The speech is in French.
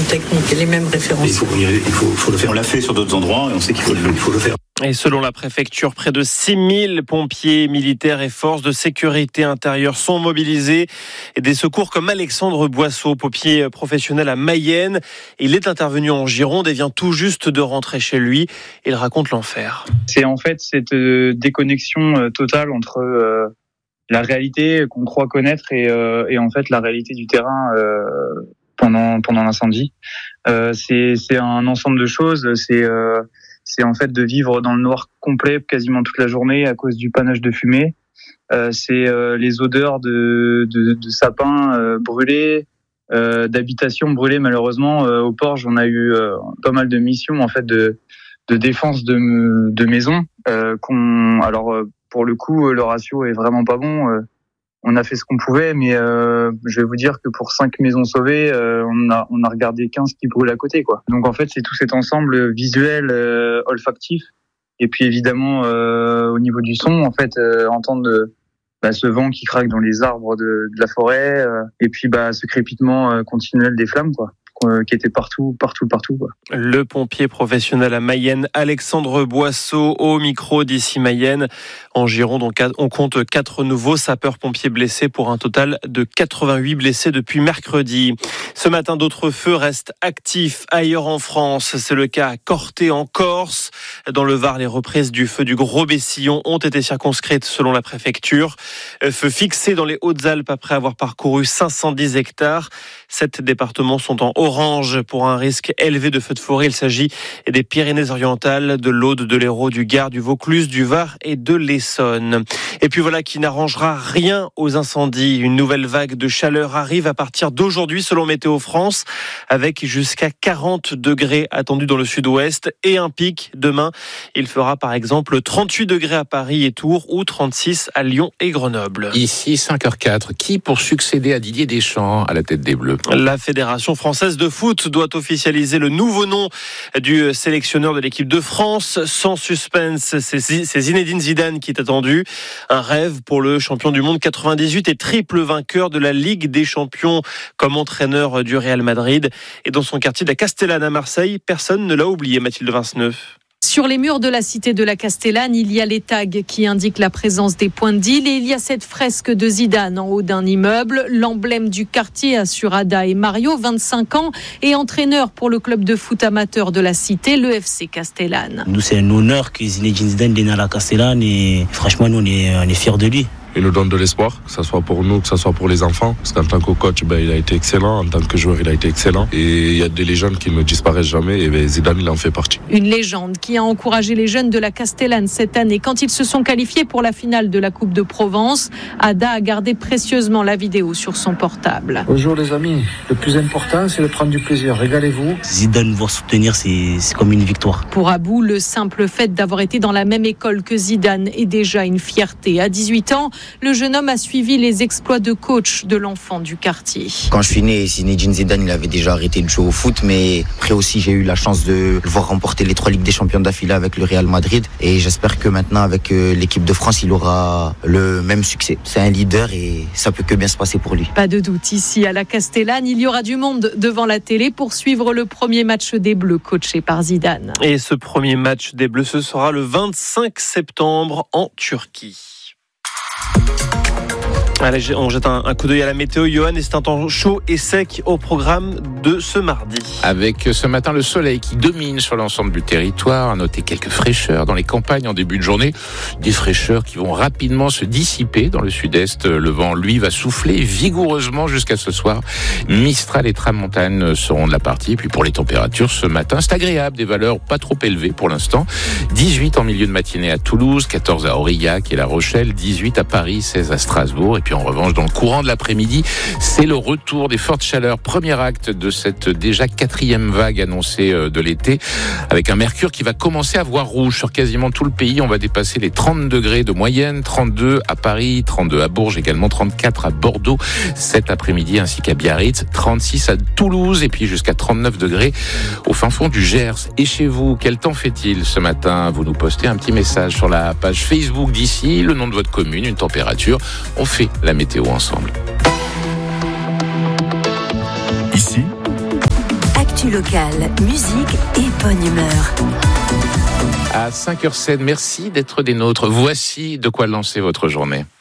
techniques, les mêmes références. Il faut le faire. On l'a fait sur d'autres endroits et on sait qu'il faut le faire. Et selon la préfecture, près de 6000 pompiers, militaires et forces de sécurité intérieure sont mobilisés. Et des secours comme Alexandre Boisseau, pompier professionnel à Mayenne. Il est intervenu en Gironde et vient tout juste de rentrer chez lui. Il raconte l'enfer. C'est en fait cette déconnexion totale entre la réalité qu'on croit connaître et en fait la réalité du terrain pendant l'incendie. C'est un ensemble de choses. C'est en fait de vivre dans le noir complet quasiment toute la journée à cause du panache de fumée. C'est les odeurs de sapins brûlés, d'habitations brûlées malheureusement. Au Porge, on a eu pas mal de missions en fait de défense de maisons. Pour le coup, le ratio est vraiment pas bon. On a fait ce qu'on pouvait, mais je vais vous dire que pour 5 maisons sauvées, on a regardé 15 qui brûlent à côté, quoi. Donc en fait, c'est tout cet ensemble visuel, olfactif, et puis évidemment au niveau du son, en fait, entendre ce vent qui craque dans les arbres de la forêt, et puis ce crépitement continuel des flammes, quoi. Qui était partout, quoi. Le pompier professionnel à Mayenne, Alexandre Boisseau, au micro d'ici Mayenne. En Gironde, on compte 4 nouveaux sapeurs-pompiers blessés pour un total de 88 blessés depuis mercredi. Ce matin, d'autres feux restent actifs ailleurs en France. C'est le cas à Corté en Corse. Dans le Var, les reprises du feu du Gros Bessillon ont été circonscrites selon la préfecture. Feu fixé dans les Hautes-Alpes après avoir parcouru 510 hectares. 7 départements sont en orange pour un risque élevé de feux de forêt. Il s'agit des Pyrénées-Orientales, de l'Aude, de l'Hérault, du Gard, du Vaucluse, du Var et de l'Essonne. Et puis voilà qui n'arrangera rien aux incendies. Une nouvelle vague de chaleur arrive à partir d'aujourd'hui selon Météo France, avec jusqu'à 40 degrés attendus dans le sud-ouest et un pic demain. Il fera par exemple 38 degrés à Paris et Tours ou 36 à Lyon et Grenoble. Ici 5h04, qui pour succéder à Didier Deschamps à la tête des Bleus? La Fédération française de foot doit officialiser le nouveau nom du sélectionneur de l'équipe de France. Sans suspense, c'est Zinedine Zidane qui est attendu. Un rêve pour le champion du monde 98 et triple vainqueur de la Ligue des Champions comme entraîneur du Real Madrid. Et dans son quartier de la Castellane à Marseille, personne ne l'a oublié, Mathilde Vinceneuve. Sur les murs de la cité de la Castellane, il y a les tags qui indiquent la présence des points de deal et il y a cette fresque de Zidane en haut d'un immeuble. L'emblème du quartier assure Ada et Mario, 25 ans, et entraîneur pour le club de foot amateur de la cité, le FC Castellane. Nous, c'est un honneur que Zinedine Zidane vienne à la Castellane et franchement, nous, on est fiers de lui. Il nous donne de l'espoir, que ce soit pour nous, que ce soit pour les enfants. Parce qu'en tant que coach, il a été excellent. En tant que joueur, il a été excellent. Et il y a des légendes qui ne disparaissent jamais. Et Zidane, il en fait partie. Une légende qui a encouragé les jeunes de la Castellane cette année. Quand ils se sont qualifiés pour la finale de la Coupe de Provence, Ada a gardé précieusement la vidéo sur son portable. Bonjour les amis, le plus important, c'est de prendre du plaisir. Régalez-vous. Zidane vous soutenir, c'est comme une victoire. Pour Abou, le simple fait d'avoir été dans la même école que Zidane est déjà une fierté. À 18 ans, le jeune homme a suivi les exploits de coach de l'enfant du quartier. Quand je suis né, Zinedine Zidane, il avait déjà arrêté de jouer au foot, mais après aussi j'ai eu la chance de le voir remporter les 3 Ligues des Champions d'affilée avec le Real Madrid et j'espère que maintenant avec l'équipe de France, il aura le même succès. C'est un leader et ça peut que bien se passer pour lui. Pas de doute, ici à la Castellane, il y aura du monde devant la télé pour suivre le premier match des Bleus coaché par Zidane. Et ce premier match des Bleus, ce sera le 25 septembre en Turquie. Allez, on jette un coup d'œil à la météo, Johan, et c'est un temps chaud et sec au programme de ce mardi. Avec ce matin le soleil qui domine sur l'ensemble du territoire, à noter quelques fraîcheurs dans les campagnes en début de journée, des fraîcheurs qui vont rapidement se dissiper dans le sud-est. Le vent, lui, va souffler vigoureusement jusqu'à ce soir. Mistral et tramontane seront de la partie. Puis pour les températures, ce matin, c'est agréable, des valeurs pas trop élevées pour l'instant. 18 en milieu de matinée à Toulouse, 14 à Aurillac et La Rochelle, 18 à Paris, 16 à Strasbourg. Et puis en revanche, dans le courant de l'après-midi, c'est le retour des fortes chaleurs. Premier acte de cette déjà 4e vague annoncée de l'été, avec un mercure qui va commencer à voir rouge sur quasiment tout le pays. On va dépasser les 30 degrés de moyenne, 32 à Paris, 32 à Bourges, également 34 à Bordeaux cet après-midi, ainsi qu'à Biarritz, 36 à Toulouse et puis jusqu'à 39 degrés au fin fond du Gers. Et chez vous, quel temps fait-il ce matin? Vous nous postez un petit message sur la page Facebook d'ici, le nom de votre commune, une température. On fait la météo ensemble. Ici, L'actu locale, musique et bonne humeur. À 5h07, merci d'être des nôtres. Voici de quoi lancer votre journée.